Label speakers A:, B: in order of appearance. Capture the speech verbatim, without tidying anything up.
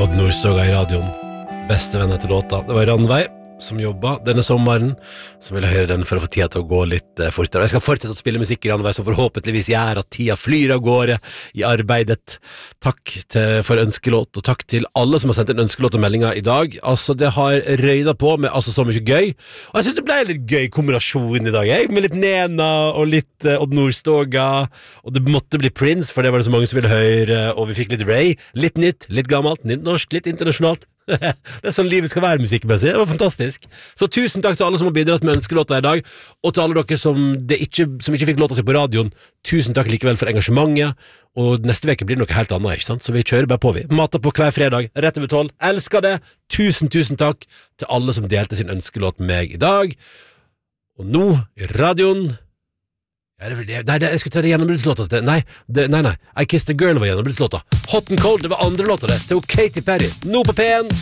A: Odd Nordstoga i radioen. Beste venner til låta. Det var Randvei som jobba denne sommeren, som ville høre den for å få tida til å gå litt eh, fortere. Jeg skal fortsette å spille musikk i Randvei, som forhåpentligvis gjør at tida flyr av gårde i arbeidet. Takk til, for ønskelåt, og takk til alle som har sendt en ønskelåt og meldinger i dag. Altså, det har røyda på med altså så mye gøy. Og jeg synes det ble en litt gøy kombinasjon i dag, jeg. Med litt Nena og litt eh, Odd Nordstoga. Og det måtte bli Prince, for det var det så mange som ville høre. Og vi fikk litt Ray. Litt nytt, litt gammelt, litt norsk, litt internasjonalt. Det er sånn livet skal være musikkmessig. Det var fantastisk. Så tusen takk til alle som har bidratt med ønskelåter i dag, og til alle dere som, det ikke, som ikke fikk låta seg på radioen. Tusen takk likevel for engasjementet. Og neste veke blir det noe helt annet, ikke sant? Så vi kjører bare på, vi mater på hver fredag, rett over tolv. Elsker det. Tusen, tusen takk til alle som delte sin ønskelåt med meg i dag. Og nå i radioen ja, det, det, nei, det, jeg skulle ta det gjennombruddslåta til Nei, det, nei, nei I Kissed a Girl var gjennombruddslåta. Hot and Cold, det var andre låta det til Katy Perry. Nå på P en